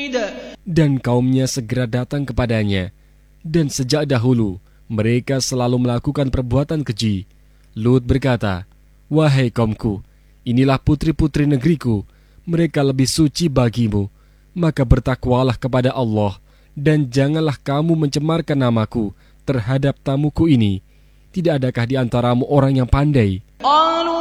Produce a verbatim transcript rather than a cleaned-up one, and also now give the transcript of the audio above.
Dan kaumnya segera datang kepadanya. Dan sejak dahulu mereka selalu melakukan perbuatan keji. Lut berkata, "Wahai kaumku, inilah putri-putri negeriku, mereka lebih suci bagimu. Maka bertakwalah kepada Allah, dan janganlah kamu mencemarkan namaku terhadap tamuku ini. Tidak adakah di antaramu orang yang pandai?"